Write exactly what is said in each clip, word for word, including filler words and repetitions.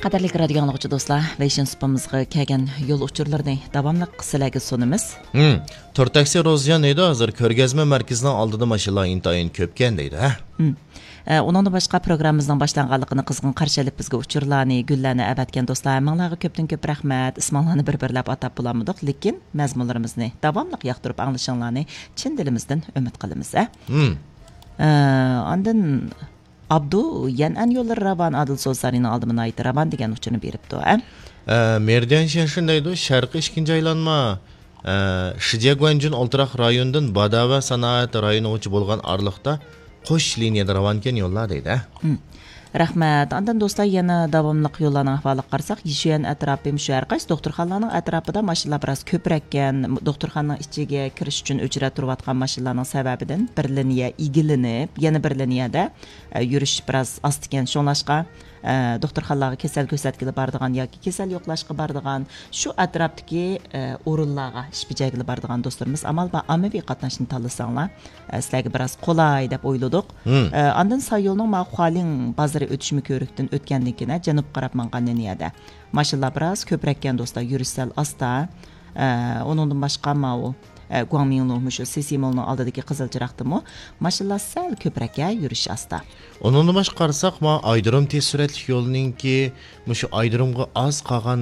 Qadarli radio anglag'uchi do'stlar, Vision Spamizga kelgan yo'l uchurlarini davomli sizlarga sunamiz. Hmm. To'rt taksi Roziyan edi, hozir ko'rgazma markazining oldida mashinalar intayin ko'pkan deydi, ha? Hmm. Undan boshqa programmamizning boshlanganligini qizg'in qarshi olib bizga uchurlarni, gullarni avatgan do'stlar, hammalarga ko'pdan ko'p rahmat. Ismonlarni bir-birlab atab bo'lamidik, lekin mazmunlarimizni davomli yoqtirib anglashinglarni chin dilimizdan umid qilamiz, ha? Hmm. Ondan Abdu yan an yollar ravan adil so'zlarini aldımına ait ravan degan uchini beribdi, ha? Merdian shunday sharqiy ikkinchi aylanma Shijiagwanjin Oltiroq rayonidan Badava sanoat rayonigacha bo'lgan arliqda qo'sh liniyada ravanken yo'llar deydi, ha? Rahmat. Ondan do'stlar yana davomli yo'llarning ahvoliga qarasak, Yishuyan atrofi musharqas doktorxonalarning atrofida mashinalar biroz ko'prakkan, doktorxonaning ichiga kirish uchun uchra turayotgan mashinalarning sababidan bir liniya egilinib, yana bir liniyada yurish biroz ostigan shunlashqa doktorxonalarga kasal ko'rsatgili bardigan yoki kasal yo'qlashga bardigan shu atrofdagi o'rinlarga ish bijagili bardigan do'stlarimiz amal va ommaviy qatnashni tanlasanglar sizlarga biroz qulay deb o'yladik. Ondan Sayyo'lning Maqxalin bozori o'tishmi ko'rikdan o'tgandan keyin janub qarab mangan liniyada mashinalar biroz ko'prakkan do'stlar, yurish sal asta. Uningdan boshqa ma'u Guangmingning mushu Sesimolning oldidagi qizil chiroqdimi mashinalar sal ko'prakka yurish asta. Onun baş qarsak ma aydirim tez süratli yo'lninki mushu aydirimga az qolgan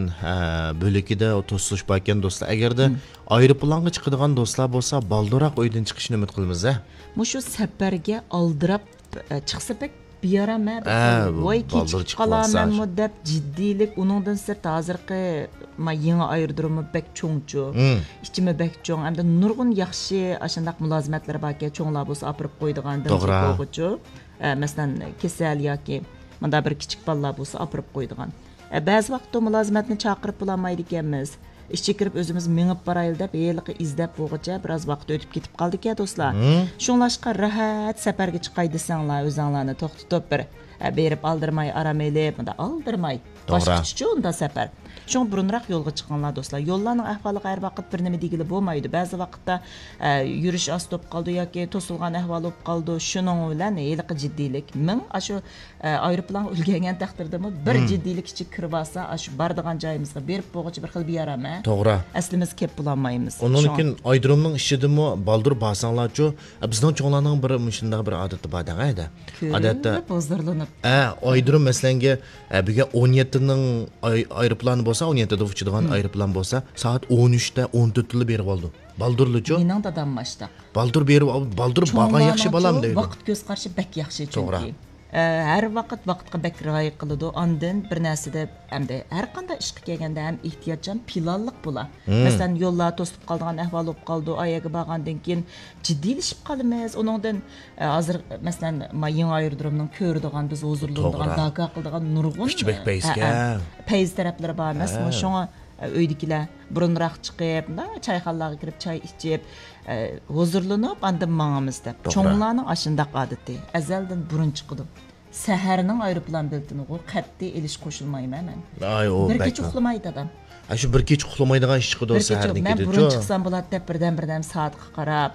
bo'lakida to'sish bo'lgan do'stlar, agarda aeroplanga chiqadigan do'stlar bo'lsa, balduroq uydan chiqishni umid qilamiz, ha? Mushu safarga oldirab chiqsa pek biyarama, voy kechib qolaman muddat jiddiylik uningdan sirt hozirgi ma yangi aerodromi bek cho'ngchu, ichimi bek cho'ng, hamda nurg'un yaxshi ashundaq mulozimatlar borki, cho'nglar bo'lsa opirib qo'ydigandan qo'g'ichu. Masalan, kasal yoki menda bir kichik bolalar bo'lsa opirib qo'ydigan. Ba'zi vaqtda mulozimatni chaqirib bo'lmaydi ekanmiz. Ishga kirib o'zimiz mengib boraylik deb, yeliqi izlab bo'g'icha biroz vaqt o'tib ketib qoldik-ya do'stlar. Shunlashqa rahat safarga chiqay desanglar, o'zinglarni to'xtatib bir berib aldirmay, aram elib, bunda aldirmay. Boshqacha unda safar. Şun burunroq yo'lga chiqqanlar do'stlar. Yo'llarning ahvoli har vaqt bir nima degili bo'lmaydi. Ba'zi vaqtda yurish ostib qoldi yoki to'silgan ahvol bo'lib qoldi. Shuning bilan yiliqi jiddiylik. Ming shu aeroplan ulgangan taqdirdami bir jiddiylik ichi kirib olsa, shu bardigan joyimizga berib bo'g'ichi bir xil biyarama. To'g'ri. Aslimiz kep bo'lolmaymiz. Onun uchun aydirimning ishidimi baldur basanglarchu, bizning cho'nglarning bir shunday bir odati bor edi. Odatda hozirlanib. A, aydirim masalanga buga o'n yettining aeroplan bo'lsa, o'n yettida uçadigan aeroplan bo'lsa, soat o'n uchda o'n to'rtda berib oldi. Baldurluchu. Mening dadam mashta. Baldur berib, baldur bagan yaxshi balam deydi. Vaqt ko'z qarshi bek yaxshi chunki. Har vaqt vaqtga bek rioya qiladi. Ondan bir narsada hamda har qanday ishga kelganda ham ehtiyotjon planliq bo'lar. Masalan, yo'llar to'sib qolgan ahvol bo'lib qoldi, ayaga borgandan keyin jiddiylashib qolamiz. Uningdan hozir masalan, mayin aerodromning ko'rdigan biz huzurlanadigan, daqa qiladigan nurg'un kichik payzga payz taraflari bor emas. Shunga uydagilar burunroq chiqib, choyxonalarga kirib choy ichib, huzurlanib, andan mangamiz deb. Cho'nglarning ashundaq odati azaldan burun chiqdi. Saharning aeroplan biltini qo'y, qat'iy elish qo'shilmayman men. Ay, o bir kech uxlamaydi adam. Shu bir kech uxlamaydigan ish chiqdi saharniki. Men burun chiqsam bo'ladi deb birdan-birdan soatga qarab,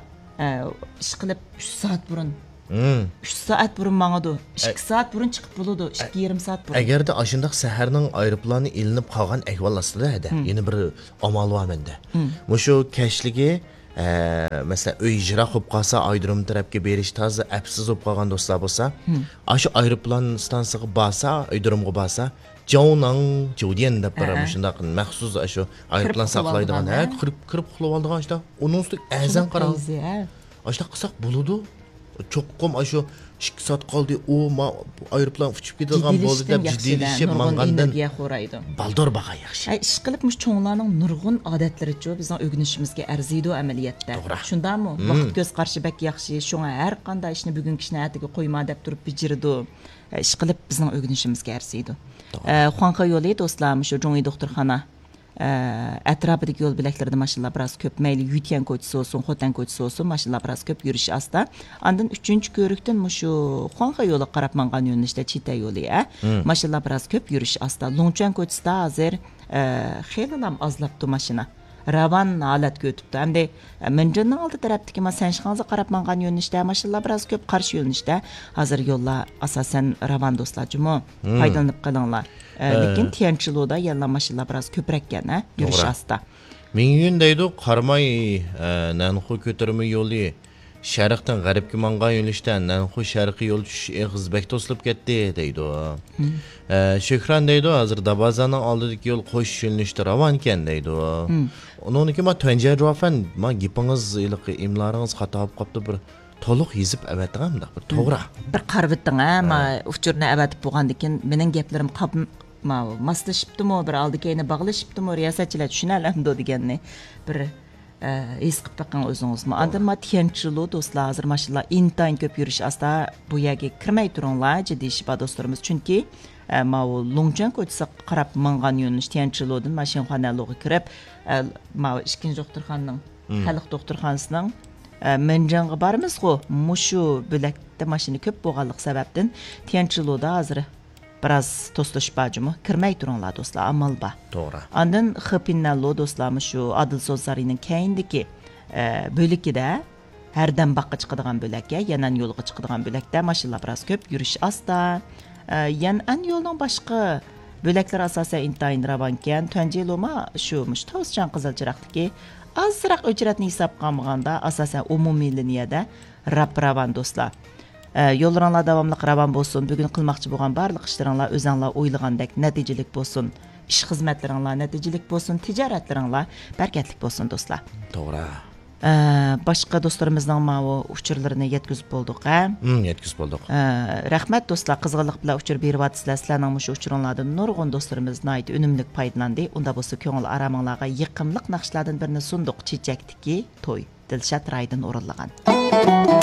ish qilib uch soat burun. uch soat burun mangadi. ikki soat burun chiqib bo'ladi, ikki yarim soat burun. Agarda ashundaq saharning aeroplani ilinib qolgan ahvol ostida edi, yana bir amal bor menda. Mushu kashligi mesela uy ijro qilib qolsa, aydirim tarafga berish toza apsiz bo'lib qolgan do'stlar bo'lsa, shu aeroplan stansiyasiga borsa, aydirimga borsa, Jonang Jodian deb bir shundaq maxsus shu aeroplan saqlaydigan, ha, kirib kirib qilib oldigan ishda, uning ustiga azan qarang. Ashta qilsak bo'ladi. Cho'qqum shu ikki soat qoldi, u aeroplan uchib ketadigan bo'ldi deb jiddiylik mangandan baldur baqa yaxshi. Ay ish qilib mush cho'nglarning nurg'un odatlaricha bizning o'rganishimizga arziydi amaliyotda. Shundami? Vaqt ko'z qarshi bak yaxshi, shunga har qanday ishni bugungi ishni atiga qo'yma deb turib bijirdi. Ish qilib bizning o'rganishimizga arziydi. Xuanqa yo'li do'stlar, shu Jongi doktorxona atrofidagi yo'l bilaklarida mashinalar biroz ko'p, mayli Yutyan ko'chasi bo'lsin, Xotan ko'chasi bo'lsin, mashinalar biroz ko'p yurish asta. Ondan uchinchi ko'rikdan shu Xuanqa yo'li qarab mangan yo'nalishda Chita yo'li, a mashinalar biroz ko'p yurish asta. Longchuan ko'chasida hozir xeylilam azlabdi mashina. ravan holatga o'tibdi. Hamda Minjinning oldi tarafdagi ma Sanshixonga qarab mangan yo'nalishda mashallah biroz ko'p qarshi yo'nalishda hozir yo'llar asosan ravan do'stlar jumo foydalanib qolinglar. Lekin Tianchiloda yana mashallah biroz ko'proq ekan, yurish asta. Mingin deydi qarmay nanxu ko'tarma yo'li sharqdan g'arbga mangan yo'nalishdan nanxu sharqiy yo'l tushish eg'izbek to'silib ketdi deydi. Shukran deydi hozir Dabazaning oldidagi yo'l qo'sh yo'nalishda ravon ekan deydi. Uningki ma Tunja Rafan ma gipingiz imlaringiz xato bo'lib qopti bir to'liq yezib avatganimda bir to'g'ri. Bir qarib etding ha, ma uchurni avatib bo'lgandan keyin mening gaplarim qap ma maslashibdimi, bir oldikayni bog'lashibdimi, riyosatchilar tushunalamdi deganni bir his qilib taqan o'zingizmi. Anda ma Tianchilo do'stlar hozir mashallah intayin ko'p yurish asta bu yerga kirmay turinglar, jiddiy shiba do'stlarimiz, chunki ma u Longchang ko'chasi qarab mangan yo'nalish Tianchilodan mashinxonalarga kirib ma ikkinchi doktorxonaning xalq doktorxonasining Minjinga bormiz-ku, mushu bo'lakda mashina ko'p bo'lganlik sababdan Tianchiloda hozir biroz to'slash bajimi kirmay turinglar do'stlar, amal ba. To'g'ri. Ondan Xipinallo do'stlarimiz shu Adil So'zarining keyindagi bo'likida hardan baqqa chiqadigan bo'lakka, yanan yo'lga chiqadigan bo'lakda mashallah biroz ko'p yurish asta. Yanan yo'lning boshqa bo'laklari asosan intayin ravon ekan. Tunjiloma shu Mushtovchan Qizilchiroqdagi azroq o'chratni hisob qilmaganda asosan umumiy liniyada rap ravon do'stlar. Yo'llaringlar davomli ravon bo'lsin. Bugun qilmoqchi bo'lgan barliq ishlaringlar o'zinglar o'ylagandek natijalik bo'lsin. Ish xizmatlaringlar natijalik bo'lsin, tijoratlaringlar barakatli bo'lsin do'stlar. To'g'ri. Boshqa do'stlarimizning ma'vo uchurlarini yetkazib bo'ldik, ha? Hmm, yetkazib bo'ldik. Rahmat do'stlar, qizg'inlik bilan uchur beryapsizlar. Sizlarning mushu uchuringlardan nurg'un do'stlarimiz nihoyat unumli foydalandi. Unda bo'lsa ko'ngil araminglarga yiqimliq naqshlardan birini sunduq chechakdiki to'y. Dilshad Raydin o'rinlagan.